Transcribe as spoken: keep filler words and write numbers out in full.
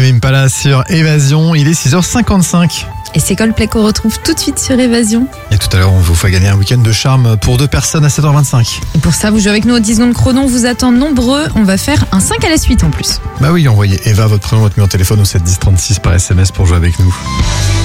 Tame Impala sur Évasion, il est six heures cinquante-cinq. Et c'est Coldplay qu'on retrouve tout de suite sur Évasion. Et tout à l'heure, on vous fait gagner un week-end de charme pour deux personnes à sept heures vingt-cinq. Et pour ça, vous jouez avec nous au dix secondes chrono, on vous attend nombreux. On va faire un cinq à la suite en plus. Bah oui, envoyez Eva, votre prénom, votre numéro de téléphone au sept dix trente-six par S M S pour jouer avec nous.